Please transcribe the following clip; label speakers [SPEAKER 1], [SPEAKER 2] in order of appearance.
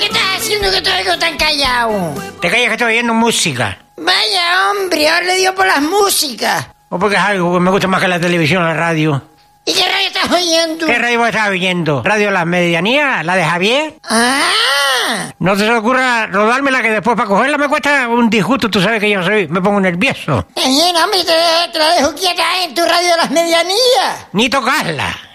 [SPEAKER 1] qué estás haciendo que te oigo tan callado?
[SPEAKER 2] Te callas que estoy oyendo música.
[SPEAKER 1] Vaya, hombre, ahora le dio por las músicas.
[SPEAKER 2] O porque es algo que me gusta más que la televisión o la radio.
[SPEAKER 1] ¿Y qué radio estás oyendo?
[SPEAKER 2] ¿Qué radio estás oyendo? ¿Radio Las Medianías? ¿La de Javier?
[SPEAKER 1] ¡Ah!
[SPEAKER 2] No se te ocurra rodármela, que después para cogerla me cuesta un disgusto. Tú sabes que yo me pongo nervioso.
[SPEAKER 1] Bien, hombre, te la dejo quieta en tu radio de Las Medianías.
[SPEAKER 2] Ni tocarla.